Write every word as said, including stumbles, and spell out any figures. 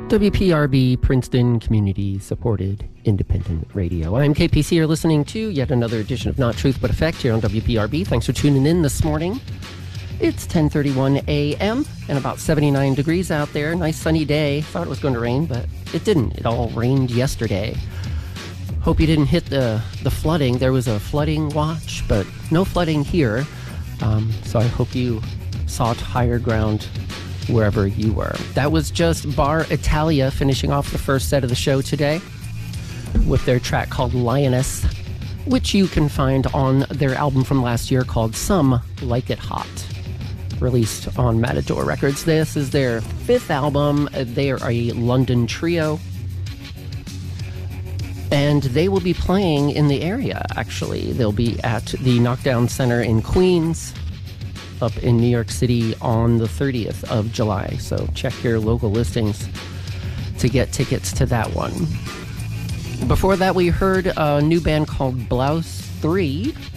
W P R B, Princeton Community Supported Independent Radio. I'm K P C. You're listening to yet another edition of Not Truth But Effect here on W P R B. Thanks for tuning in this morning. It's ten thirty-one a.m. and about seventy-nine degrees out there. Nice sunny day. Thought it was going to rain, but it didn't. It all rained yesterday. Hope you didn't hit the, the flooding. There was a flooding watch, but no flooding here. Um, so I hope you sought higher ground wherever you were. That was just Bar Italia finishing off the first set of the show today with their track called Lioness, which you can find on their album from last year called Some Like It Hot, released on Matador Records. This is their fifth album. They are a London trio, and they will be playing in the area, actually. They'll be at the Knockdown Center in Queens, up in New York City on the thirtieth of July. So check your local listings to get tickets to that one. Before that, we heard a new band called Blouse three.